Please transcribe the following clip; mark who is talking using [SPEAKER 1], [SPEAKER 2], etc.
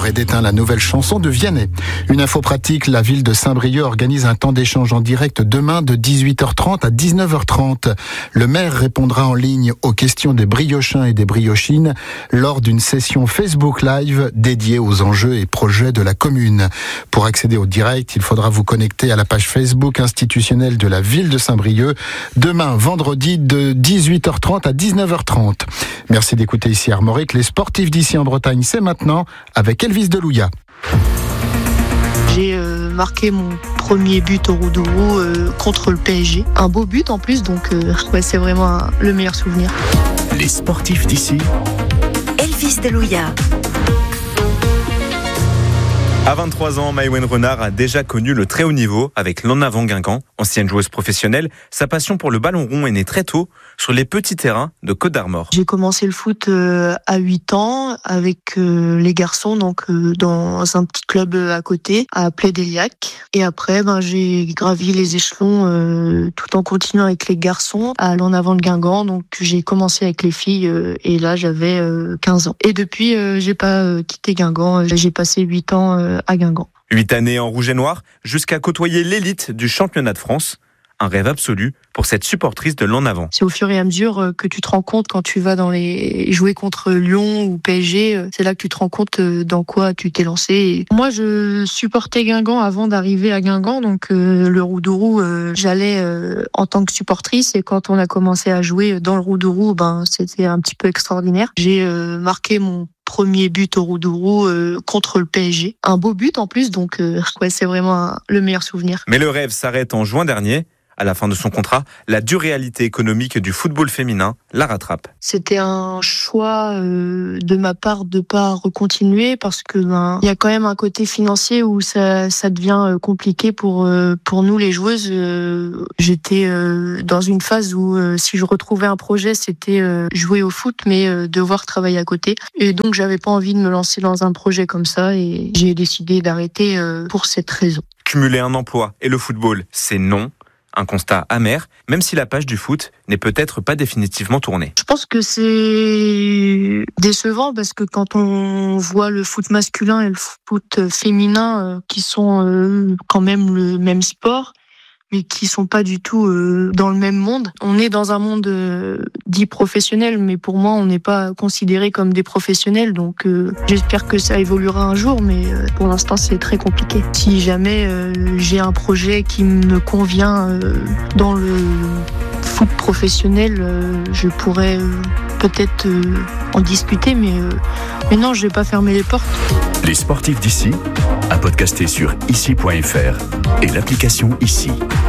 [SPEAKER 1] et d'éteindre la nouvelle chanson de Vianney. Une info pratique, la ville de Saint-Brieuc organise un temps d'échange en direct demain de 18h30 à 19h30. Le maire répondra en ligne aux questions des briochins et des briochines lors d'une session Facebook Live dédiée aux enjeux et projets de la commune. Pour accéder au direct, il faudra vous connecter à la page Facebook institutionnelle de la ville de Saint-Brieuc demain, vendredi, de 18h30 à 19h30. Merci d'écouter ici Armorique. Les sportifs d'ici en Bretagne, c'est maintenant avec Elvis Delouya.
[SPEAKER 2] J'ai marqué mon premier but au Roudourou contre le PSG. Un beau but en plus, donc c'est vraiment le meilleur souvenir.
[SPEAKER 3] Les sportifs d'ici.
[SPEAKER 4] Elvis Delouya.
[SPEAKER 5] À 23 ans, Maïwenn Renard a déjà connu le très haut niveau avec l'En Avant Guingamp. Ancienne joueuse professionnelle, sa passion pour le ballon rond est née très tôt sur les petits terrains de Côte d'Armor.
[SPEAKER 2] J'ai commencé le foot à 8 ans avec les garçons, donc dans un petit club à côté, à Plédéliac. Et après, j'ai gravi les échelons tout en continuant avec les garçons à l'En Avant de Guingamp. Donc j'ai commencé avec les filles et là j'avais 15 ans. Et depuis, j'ai pas quitté Guingamp. J'ai passé 8 ans à Guingamp.
[SPEAKER 5] 8 années en rouge et noir, jusqu'à côtoyer l'élite du championnat de France. Un rêve absolu pour cette supportrice de l'En Avant.
[SPEAKER 2] C'est au fur et à mesure que tu te rends compte quand tu vas jouer contre Lyon ou PSG, c'est là que tu te rends compte dans quoi tu t'es lancé. Moi, je supportais Guingamp avant d'arriver à Guingamp, donc le Roudourou, j'allais en tant que supportrice, et quand on a commencé à jouer dans le Roudourou, c'était un petit peu extraordinaire. J'ai marqué mon premier but au Roudourou contre le PSG. Un beau but en plus, donc c'est vraiment le meilleur souvenir.
[SPEAKER 5] Mais le rêve s'arrête en juin dernier. À la fin de son contrat, la dure réalité économique du football féminin la rattrape.
[SPEAKER 2] C'était un choix de ma part de pas recontinuer parce que il y a quand même un côté financier où ça devient compliqué pour nous les joueuses. J'étais dans une phase où si je retrouvais un projet, c'était jouer au foot mais devoir travailler à côté. Et donc j'avais pas envie de me lancer dans un projet comme ça et j'ai décidé d'arrêter pour cette raison.
[SPEAKER 5] Cumuler un emploi et le football, c'est non. Un constat amer, même si la page du foot n'est peut-être pas définitivement tournée.
[SPEAKER 2] Je pense que c'est décevant parce que quand on voit le foot masculin et le foot féminin qui sont quand même le même sport, mais qui sont pas du tout dans le même monde. On est dans un monde dit professionnel, mais pour moi, on n'est pas considérés comme des professionnels. Donc, j'espère que ça évoluera un jour, mais pour l'instant, c'est très compliqué. Si jamais j'ai un projet qui me convient dans le foot professionnel, je pourrais peut-être en discuter, mais non, je vais pas fermer les portes.
[SPEAKER 3] Les sportifs d'ici, à podcaster sur ici.fr et l'application Ici.